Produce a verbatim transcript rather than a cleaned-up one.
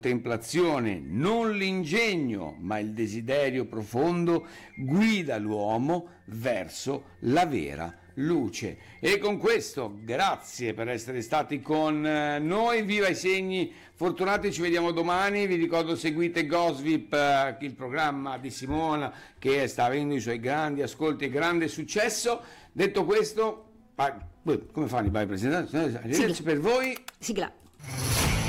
contemplazione, non l'ingegno, ma il desiderio profondo guida l'uomo verso la vera luce. E con questo grazie per essere stati con noi, viva i segni fortunati, ci vediamo domani. Vi ricordo, seguite Gossip, il programma di Simona che sta avendo i suoi grandi ascolti e grande successo. Detto questo, come fanno i bai presentati? Arrivederci per voi. Sigla.